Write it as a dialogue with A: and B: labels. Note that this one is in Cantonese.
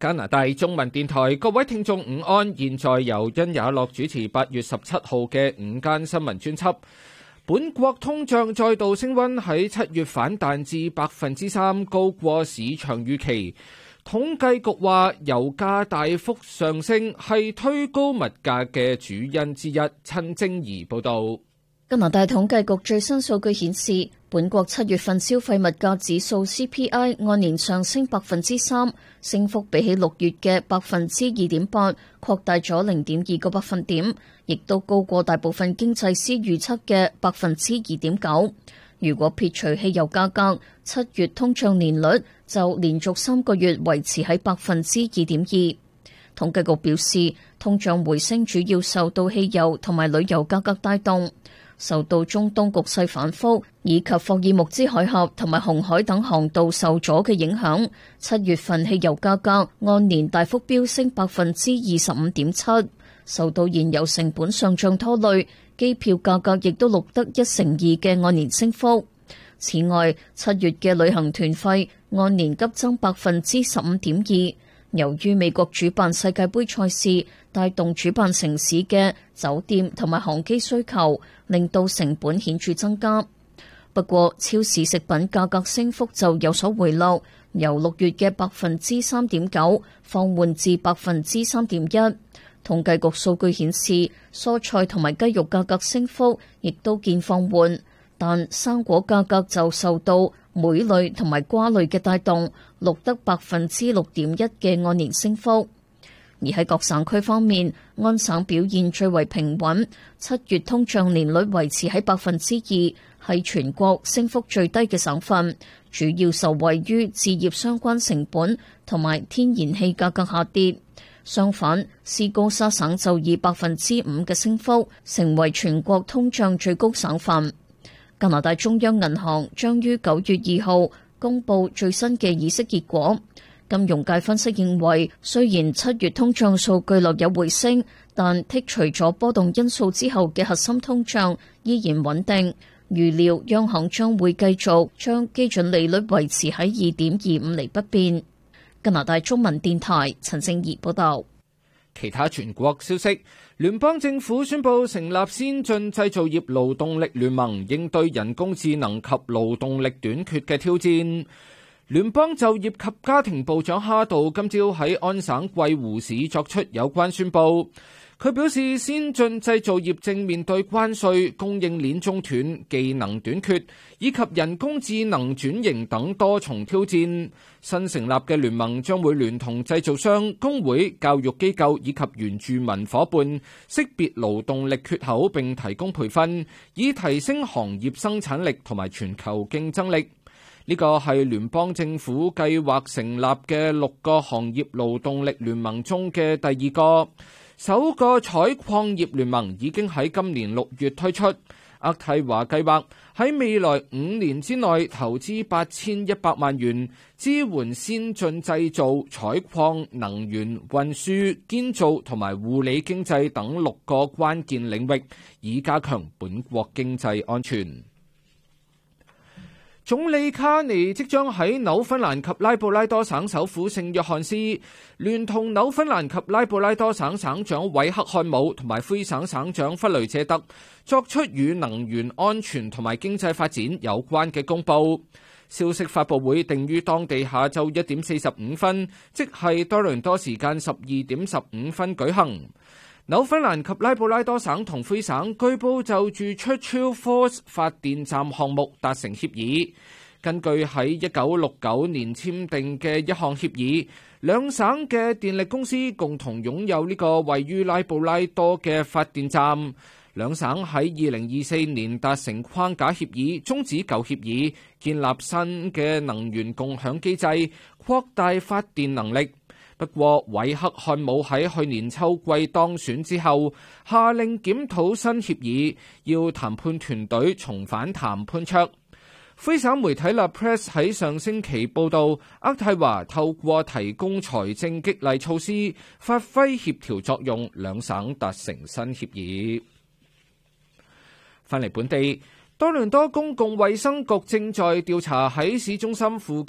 A: 加拿大中文電台，各位聽眾午安，現在由殷也樂主持8月17號嘅午間新聞專輯。本國通脹再度升溫，喺7月反彈至3%，高過市場預期。統計局話，油價大幅上升係推高物價嘅主因之一。陳晶儀報道。
B: 加拿大統計局最新數據顯示，本國7月份消費物價指數 CPI 按年上升3%，升幅比起6月嘅2.8%擴大咗0.2個百分點，亦都高過大部分經濟師預測嘅2.9%。如果撇除汽油價格，7月通脹年率就連續3個月維持喺2.2%。統計局表示，通脹回升主要受到汽油同埋旅遊價格帶動。受到中東局勢反覆以及霍爾木茲海峽同埋紅海等航道受阻嘅影響，7月份汽油價格按年大幅飆升25.7%，受到燃油成本上漲拖累，機票價格亦都錄得1成2嘅按年升幅。此外，7月嘅旅行團費按年急增15.2%。由於美國主辦世界盃賽事，帶動主辦城市嘅酒店同埋航機需求，令到成本顯著增加。不過，超市食品價格升幅就有所回落，由6月嘅3.9%放緩至3.1%。統計局數據顯示，蔬菜同埋雞肉價格升幅亦都見放緩，但生果價格就受到莓類同埋瓜類嘅帶動，錄得6.1%嘅按年升幅。而喺各省區方面，安省表現最為平穩，7月通脹年率維持喺2%，係全國升幅最低嘅省份，主要受惠於置業相關成本同埋天然氣價格下跌。相反，斯高沙省就以5%嘅升幅，成為全國通脹最高省份。加拿大中央銀行將於9月2號公佈最新嘅議息結果。金融界分析認為，雖然7月通脹數據略有回升，但剔除咗波動因素之後嘅核心通脹依然穩定。預料央行將會繼續將基準利率維持喺2.25厘不變。加拿大中文電台陳靜儀報道。
A: 其他全國消息，聯邦政府宣布成立先進製造業勞動力聯盟，應對人工智能及勞動力短缺嘅挑戰。聯邦就業及家庭部長哈道今朝喺安省貴湖市作出有關宣布。佢表示，先進製造業正面對關稅、供應鏈中斷、技能短缺以及人工智能轉型等多重挑戰。新成立嘅聯盟將會聯同製造商、工會、教育機構以及原住民伙伴，識別勞動力缺口並提供培訓，以提升行業生產力同埋全球競爭力。呢個係聯邦政府計劃成立嘅6個行業勞動力聯盟中嘅第2個。首個採礦業聯盟已經喺今年6月推出。渥太華計劃喺未來5年之內投資8100萬元，支援先進製造、採礦、能源、運輸、建造同埋護理經濟等6個關鍵領域，以加強本國經濟安全。總理卡尼即將喺紐芬蘭及拉布拉多省首府聖約翰斯，聯同紐芬蘭及拉布拉多省省長韋克漢姆同埋魁省省長弗雷謝特作出與能源安全同埋經濟發展有關嘅公佈。消息發佈會定於當地下晝1點45分，即係多倫多時間12點15分舉行。紐芬蘭及拉布拉多省同魁省據報就住 Churchill Falls 發電站項目達成協議。根據喺1969年簽訂嘅一項協議，兩省嘅電力公司共同擁有呢個位於拉布拉多嘅發電站。兩省喺2024年達成框架協議，終止舊協議，建立新嘅能源共享機制，擴大發電能力。不過，韋克漢姆喺去年秋季當選之後，下令檢討新協議，要談判團隊重返談判桌。魁省媒體 La Presse 喺上星期報導，渥太華透過提供財政激勵措施，發揮協調作用，兩省達成新協議。返嚟本地，多倫多公共衛生局正在調查喺市中心附近